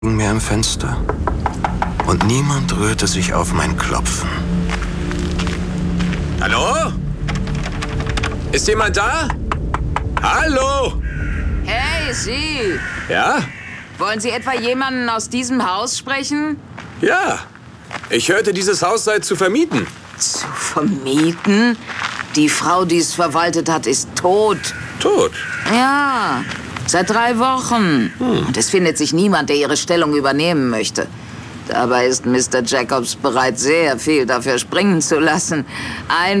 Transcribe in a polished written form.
mir im Fenster. Und niemand rührte sich auf mein Klopfen. Hallo? Ist jemand da? Hallo? Hey, Sie! Ja? Wollen Sie etwa jemanden aus diesem Haus sprechen? Ja. Ich hörte, dieses Haus sei zu vermieten. Zu vermieten? Die Frau, die es verwaltet hat, ist tot. Tot? Ja, seit 3 Wochen. Und es findet sich niemand, der ihre Stellung übernehmen möchte. Dabei ist Mr. Jacobs bereit, sehr viel dafür springen zu lassen.